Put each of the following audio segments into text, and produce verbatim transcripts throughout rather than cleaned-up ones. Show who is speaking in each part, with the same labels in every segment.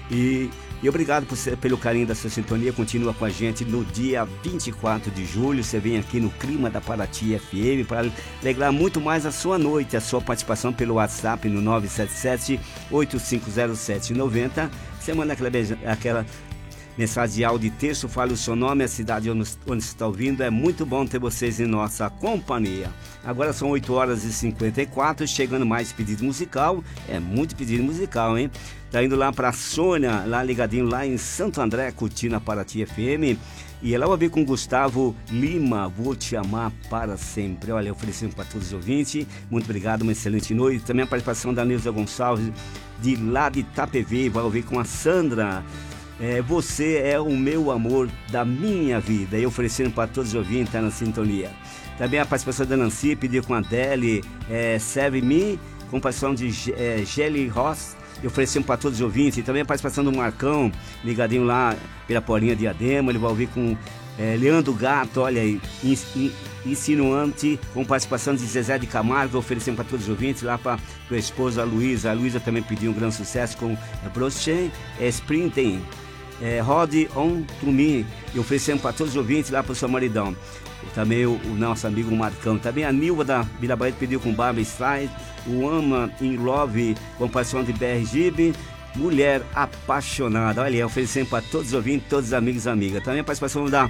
Speaker 1: E, e obrigado por, pelo carinho da sua sintonia. Continua com a gente no dia vinte e quatro de julho. Você vem aqui no Clima da Paraty F M para alegrar muito mais a sua noite. A sua participação pelo WhatsApp no nove sete sete, oito cinco zero sete, nove zero. Você manda aquela, aquela mensagem de áudio e texto, fala o seu nome, a cidade onde, onde você está ouvindo. É muito bom ter vocês em nossa companhia. Agora são oito horas e cinquenta e quatro, chegando mais pedido musical. É muito pedido musical, hein? Tá indo lá pra Sônia, lá ligadinho lá em Santo André, curtindo a Paraty F M. E ela vai vir com Gustavo Lima, Vou Te Amar Para Sempre. Olha, oferecendo para todos os ouvintes. Muito obrigado, uma excelente noite. Também a participação da Nilza Gonçalves, de lá de Itapevi, vai ouvir com a Sandra. É, você é o meu amor da minha vida. E oferecendo para todos os ouvintes, tá na sintonia. Também a participação da Nancy, pediu com a Adele, é, Serve Me, com participação de é, Gelly Ross. E oferecendo para todos os ouvintes. E também a participação do Marcão, ligadinho lá pela Porinha Diadema. Ele vai ouvir com é, Leandro Gato, olha aí, in, in, insinuante, com participação de Zezé de Camargo, oferecendo para todos os ouvintes, lá para a esposa a Luísa. A Luísa também pediu um grande sucesso com Broche Sprinting, é, Rod On To Me, e oferecendo para todos os ouvintes lá para o seu maridão. E também o, o nosso amigo Marcão. Também a Nilva da Vila Bahia pediu com Barbie Stride, o Ama in Love, com participação de B R Gibe, Mulher Apaixonada. Olha, oferecendo para todos os ouvintes, todos os amigos e amigas. Também a participação da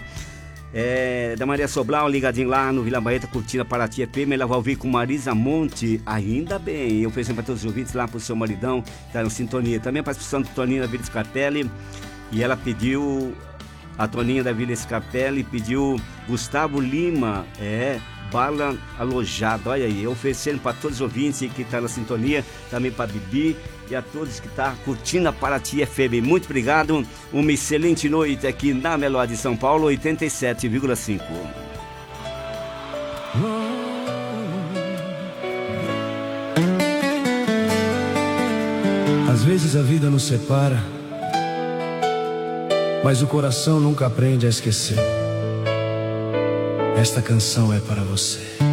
Speaker 1: É, da Maria Sobral, ligadinho lá no Vila Baeta, curtindo a Paraty F M. Ela vai ouvir com Marisa Monte, ainda bem. Eu oferecendo para todos os ouvintes lá pro seu maridão, tá na sintonia. Também a participação do Toninho da Vila Scarpelli, e ela pediu, a Toninha da Vila Scarpelli pediu Gustavo Lima, é, Bala Alojada. Olha aí, eu oferecendo para todos os ouvintes que tá na sintonia, também para Bibi e a todos que tá curtindo a Paraty F M. Muito obrigado, uma excelente noite aqui na Melhor de São Paulo, oitenta e sete vírgula cinco.
Speaker 2: Às vezes a vida nos separa, mas o coração nunca aprende a esquecer. Esta canção é para você.